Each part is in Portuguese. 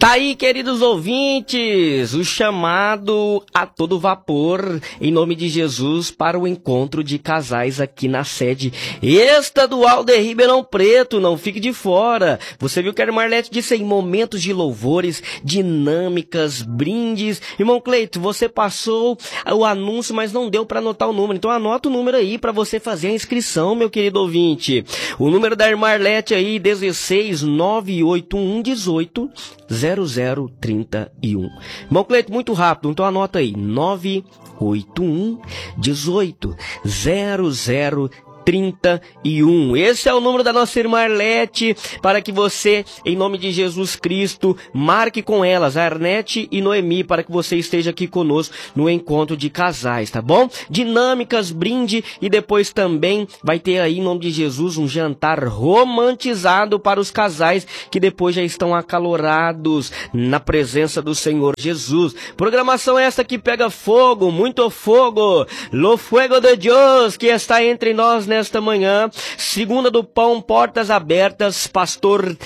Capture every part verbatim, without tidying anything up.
Tá aí, queridos ouvintes, o chamado a todo vapor, em nome de Jesus, para o encontro de casais aqui na sede estadual de Ribeirão Preto. Não fique de fora. Você viu que a irmã Arlete disse aí, momentos de louvores, dinâmicas, brindes. Irmão Cleito, você passou o anúncio, mas não deu para anotar o número. Então anota o número aí para você fazer a inscrição, meu querido ouvinte. O número da irmã Arlete aí, dezesseis nove oito um dezoito zero zero trinta e um. Irmão Cleito, muito rápido, então anota aí, nove oito um dezoito zero zero trinta e um. Esse é o número da nossa irmã Arlete, para que você, em nome de Jesus Cristo, marque com elas, a Arnete e Noemi, para que você esteja aqui conosco no encontro de casais, tá bom? Dinâmicas, brinde, e depois também vai ter aí, em nome de Jesus, um jantar romantizado para os casais que depois já estão acalorados na presença do Senhor Jesus. Programação essa que pega fogo, muito fogo, lo fuego de Deus que está entre nós nesta manhã. Segunda do Pão, portas abertas, pastor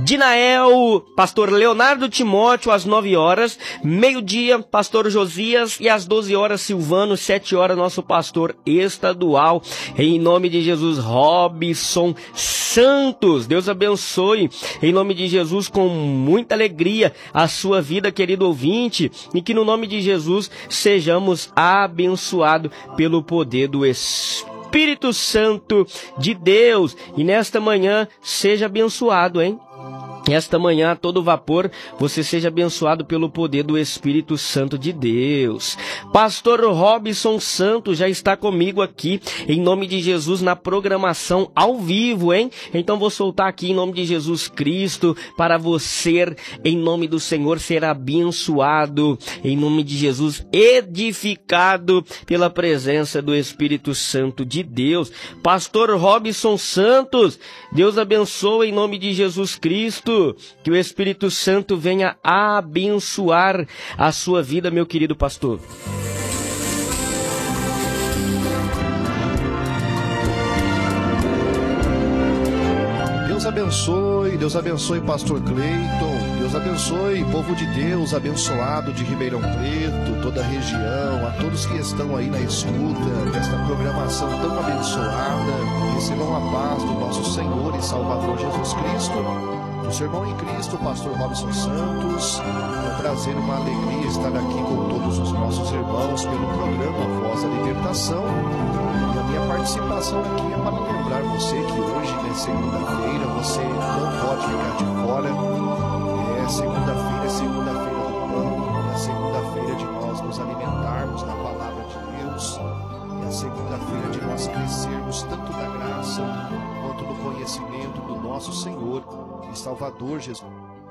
Dinael, pastor Leonardo Timóteo às nove horas, meio-dia pastor Josias, e às doze horas Silvano, sete horas nosso pastor estadual, em nome de Jesus, Robson Santos. Deus abençoe, em nome de Jesus, com muita alegria a sua vida, querido ouvinte, e que no nome de Jesus sejamos abençoados pelo poder do Espírito Espírito Santo de Deus. E nesta manhã, seja abençoado, hein? Esta manhã, a todo vapor, você seja abençoado pelo poder do Espírito Santo de Deus. Pastor Robson Santos já está comigo aqui, em nome de Jesus, na programação ao vivo, hein? Então vou soltar aqui em nome de Jesus Cristo, para você, em nome do Senhor, ser abençoado, em nome de Jesus, edificado pela presença do Espírito Santo de Deus. Pastor Robson Santos, Deus abençoe em nome de Jesus Cristo. Que o Espírito Santo venha abençoar a sua vida, meu querido pastor. Deus abençoe, Deus abençoe pastor Cleiton, Deus abençoe povo de Deus abençoado de Ribeirão Preto, toda a região, a todos que estão aí na escuta desta programação tão abençoada. Recebam a paz do nosso Senhor e Salvador Jesus Cristo. O seu irmão em Cristo, o pastor Robson Santos. É um prazer e uma alegria estar aqui com todos os nossos irmãos pelo programa Voz da Libertação. E a minha participação aqui é para lembrar você que hoje, né, segunda-feira, você não pode ficar de fora. É segunda-feira, é segunda-feira do pão, é segunda-feira de nós nos alimentarmos da palavra de Deus. É a segunda-feira de nós crescermos tanto da graça quanto do conhecimento do nosso Senhor e Salvador Jesus.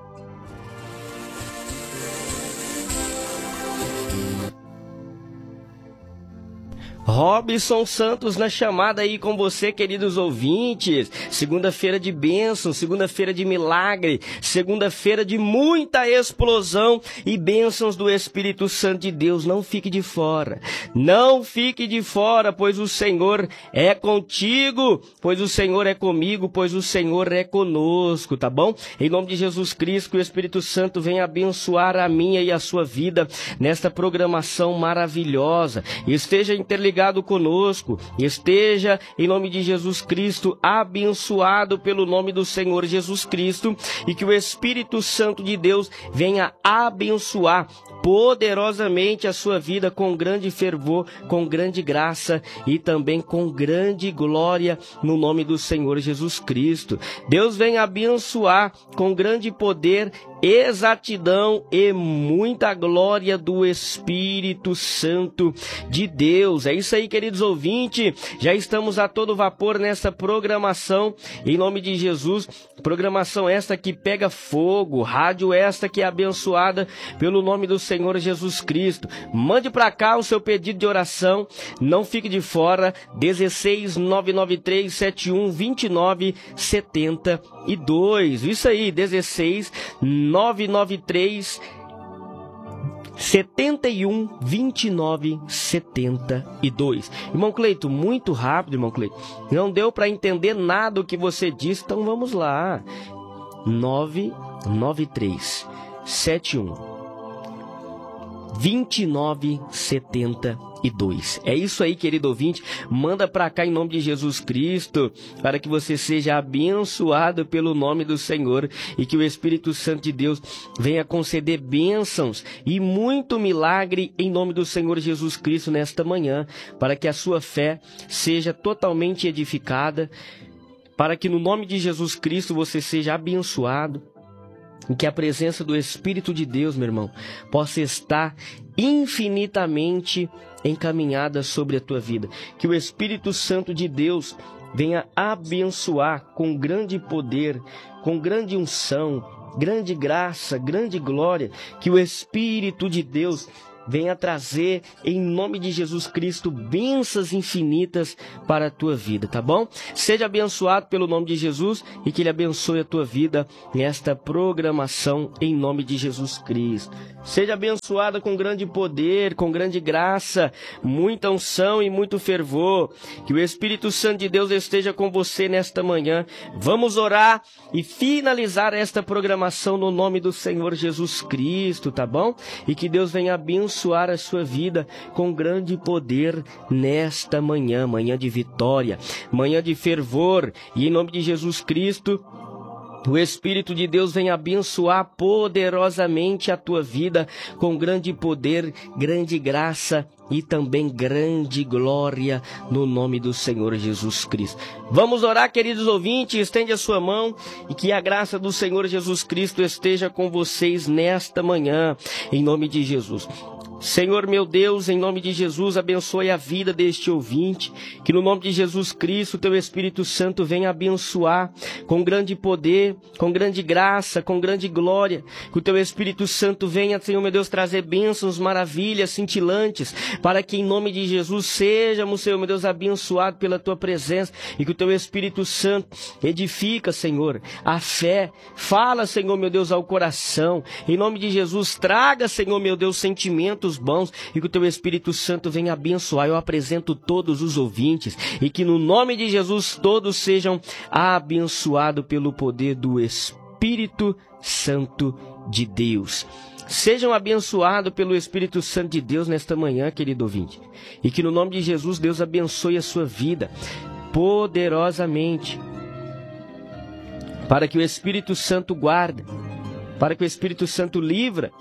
Robson Santos na chamada aí com você, queridos ouvintes. Segunda-feira de bênção, segunda-feira de milagre, segunda-feira de muita explosão e bênçãos do Espírito Santo de Deus. Não fique de fora, não fique de fora, pois o Senhor é contigo, pois o Senhor é comigo, pois o Senhor é conosco, tá bom? Em nome de Jesus Cristo, que o Espírito Santo venha abençoar a minha e a sua vida nesta programação maravilhosa. Esteja interligado conosco, esteja em nome de Jesus Cristo abençoado pelo nome do Senhor Jesus Cristo, e que o Espírito Santo de Deus venha abençoar poderosamente a sua vida com grande fervor, com grande graça e também com grande glória no nome do Senhor Jesus Cristo. Deus venha abençoar com grande poder, exatidão e muita glória do Espírito Santo de Deus. É isso aí, queridos ouvintes, já estamos a todo vapor nessa programação, em nome de Jesus, programação esta que pega fogo, rádio esta que é abençoada pelo nome do Senhor Jesus Cristo. Mande para cá o seu pedido de oração, não fique de fora, dezesseis nove nove três sete um dois nove sete dois, isso aí, dezesseis nove nove três setenta e um, vinte e nove, setenta e dois. Irmão Cleito, muito rápido, irmão Cleito. Não deu para entender nada do que você disse, então vamos lá. nove nove três sete um, dois nove sete dois. É isso aí, querido ouvinte. Manda para cá em nome de Jesus Cristo, para que você seja abençoado pelo nome do Senhor e que o Espírito Santo de Deus venha conceder bênçãos e muito milagre em nome do Senhor Jesus Cristo nesta manhã, para que a sua fé seja totalmente edificada, para que no nome de Jesus Cristo você seja abençoado e que a presença do Espírito de Deus, meu irmão, possa estar infinitamente encaminhada sobre a tua vida. Que o Espírito Santo de Deus venha abençoar com grande poder, com grande unção, grande graça, grande glória. Que o Espírito de Deus venha trazer, em nome de Jesus Cristo, bênçãos infinitas para a tua vida, tá bom? Seja abençoado pelo nome de Jesus e que Ele abençoe a tua vida nesta programação, em nome de Jesus Cristo. Seja abençoada com grande poder, com grande graça, muita unção e muito fervor. Que o Espírito Santo de Deus esteja com você nesta manhã. Vamos orar e finalizar esta programação no nome do Senhor Jesus Cristo, tá bom? E que Deus venha abençoar a sua vida com grande poder nesta manhã, manhã de vitória, manhã de fervor, e em nome de Jesus Cristo, o Espírito de Deus vem abençoar poderosamente a tua vida com grande poder, grande graça e também grande glória no nome do Senhor Jesus Cristo. Vamos orar, queridos ouvintes, estende a sua mão e que a graça do Senhor Jesus Cristo esteja com vocês nesta manhã, em nome de Jesus. Senhor meu Deus, em nome de Jesus, abençoe a vida deste ouvinte, que no nome de Jesus Cristo, teu Espírito Santo venha abençoar com grande poder, com grande graça, com grande glória, que o teu Espírito Santo venha, Senhor meu Deus, trazer bênçãos, maravilhas, cintilantes, para que em nome de Jesus sejamos, Senhor meu Deus, abençoados pela tua presença e que o teu Espírito Santo edifica, Senhor, a fé, fala, Senhor meu Deus, ao coração, em nome de Jesus, traga, Senhor meu Deus, sentimentos bons e que o teu Espírito Santo venha abençoar. Eu apresento todos os ouvintes e que no nome de Jesus todos sejam abençoados pelo poder do Espírito Santo de Deus. Sejam abençoados pelo Espírito Santo de Deus nesta manhã, querido ouvinte, e que no nome de Jesus Deus abençoe a sua vida poderosamente, para que o Espírito Santo guarde, para que o Espírito Santo livra.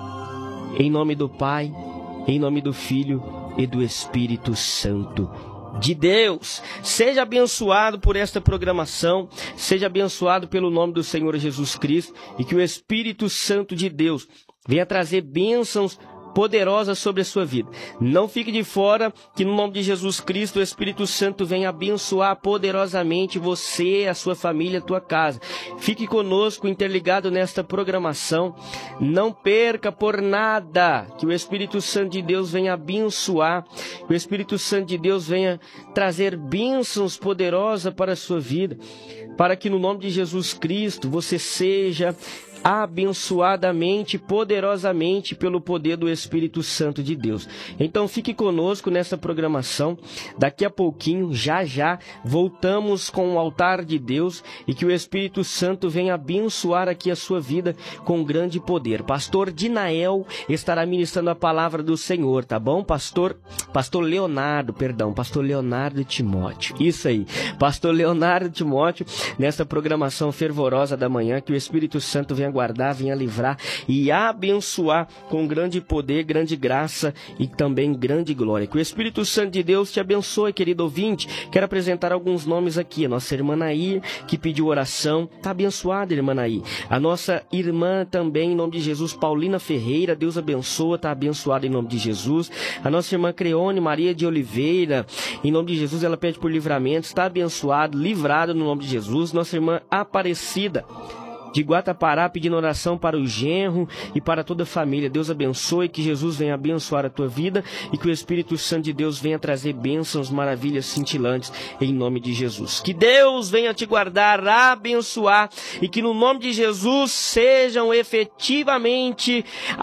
Em nome do Pai, em nome do Filho e do Espírito Santo de Deus. Seja abençoado por esta programação, seja abençoado pelo nome do Senhor Jesus Cristo e que o Espírito Santo de Deus venha trazer bênçãos poderosa sobre a sua vida. Não fique de fora, que no nome de Jesus Cristo o Espírito Santo venha abençoar poderosamente você, a sua família, a tua casa. Fique conosco, interligado nesta programação. Não perca por nada, que o Espírito Santo de Deus venha abençoar, que o Espírito Santo de Deus venha trazer bênçãos poderosas para a sua vida, para que no nome de Jesus Cristo você seja abençoadamente, poderosamente pelo poder do Espírito Santo de Deus. Então fique conosco nessa programação. Daqui a pouquinho, já já, voltamos com o altar de Deus e que o Espírito Santo venha abençoar aqui a sua vida com grande poder. Pastor Dinael estará ministrando a palavra do Senhor, tá bom? Pastor, Pastor Leonardo, perdão, Pastor Leonardo Timóteo. Isso aí, Pastor Leonardo Timóteo, nessa programação fervorosa da manhã, que o Espírito Santo venha guardar, venha livrar e abençoar com grande poder, grande graça e também grande glória. Que o Espírito Santo de Deus te abençoe, querido ouvinte. Quero apresentar alguns nomes aqui. A nossa irmã Nair, que pediu oração, está abençoada, irmã Nair. A nossa irmã também, em nome de Jesus, Paulina Ferreira, Deus abençoa, está abençoada em nome de Jesus. A nossa irmã Creone Maria de Oliveira, em nome de Jesus, ela pede por livramento, está abençoada, livrada no nome de Jesus. Nossa irmã Aparecida de Guatapará, pedindo oração para o genro e para toda a família. Deus abençoe, que Jesus venha abençoar a tua vida e que o Espírito Santo de Deus venha trazer bênçãos, maravilhas cintilantes em nome de Jesus. Que Deus venha te guardar, abençoar e que no nome de Jesus sejam efetivamente,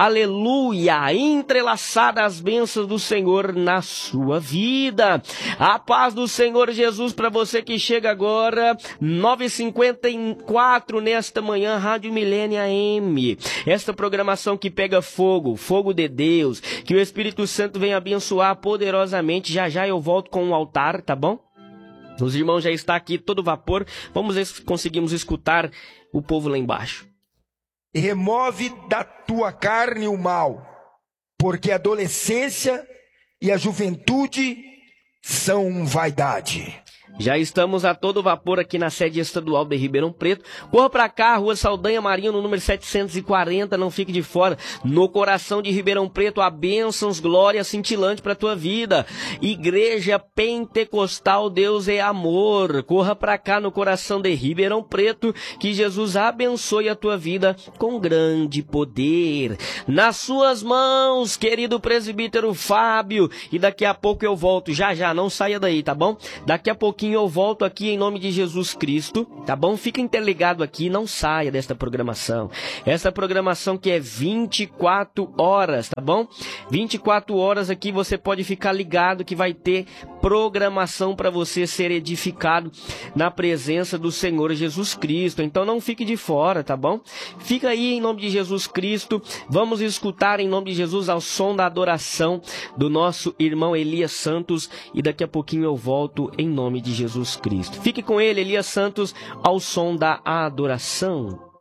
aleluia, entrelaçadas as bênçãos do Senhor na sua vida. A paz do Senhor Jesus para você que chega agora, nove e cinquenta e quatro nesta manhã. manhã, Rádio Milênio A M. Esta programação que pega fogo, fogo de Deus, que o Espírito Santo venha abençoar poderosamente. Já já eu volto com o altar, tá bom? Os irmãos já estão aqui, todo vapor. Vamos ver se conseguimos escutar o povo lá embaixo. Remove da tua carne o mal, porque a adolescência e a juventude são vaidade. Já estamos a todo vapor aqui na sede estadual de Ribeirão Preto. Corra pra cá, Rua Saldanha Marinho, no número setecentos e quarenta, não fique de fora. No coração de Ribeirão Preto, a bênçãos, glória cintilante pra tua vida. Igreja Pentecostal, Deus é amor. Corra pra cá no coração de Ribeirão Preto, que Jesus abençoe a tua vida com grande poder. Nas suas mãos, querido presbítero Fábio. E daqui a pouco eu volto, já já, não saia daí, tá bom? Daqui a pouquinho eu volto aqui em nome de Jesus Cristo, tá bom? Fica interligado aqui, não saia desta programação. Essa programação que é vinte e quatro horas, tá bom? vinte e quatro horas aqui você pode ficar ligado que vai ter programação para você ser edificado na presença do Senhor Jesus Cristo. Então não fique de fora, tá bom? Fica aí em nome de Jesus Cristo. Vamos escutar em nome de Jesus ao som da adoração do nosso irmão Elias Santos e daqui a pouquinho eu volto em nome de Jesus Cristo. Fique com ele, Elias Santos, ao som da adoração.